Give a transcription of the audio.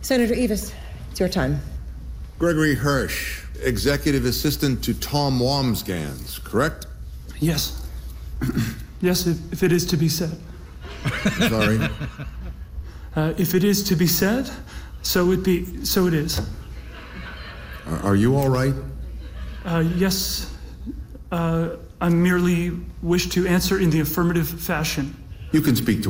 Senator Evis, it's your time. Gregory Hirsch, executive assistant to Tom Wamsgans, correct? Yes. Yes, if it is to be said. Sorry? If it is to be said, so it is. Are you all right? Yes. I merely wish to answer in the affirmative fashion. You can speak to